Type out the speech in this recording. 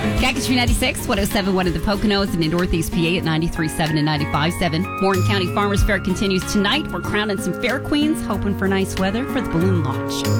Cactus 96, 107.1 in the Poconos and in Northeast PA at 93.7 and 95.7. Warren County Farmers Fair continues tonight. We're crowning some fair queens, hoping for nice weather for the balloon launch.